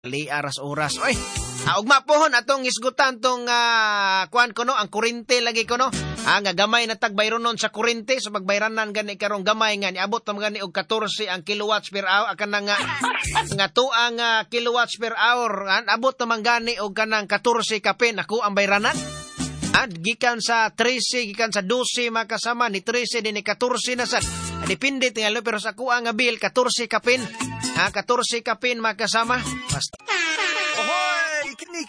Aras oras. Oy, ugma pohon atong isgutan tong kuan ko no, ang kurente lagi ko no. Nga gamay na tagbayronon sa kurente sa pagbayranan gani karong gamay nga niabot na gani og 14 ang kilowatts per hour kanang nga tuang kilowatts per hour. Abot naman gani og kanang 14 kape nako ang bayranan. Gikan sa 13, gikan sa 12 makasama ni 13 din ni 14 na sad. Depende tingalo pero sa kuha nga bill 14 kapin. 14 kapin makasama. Basta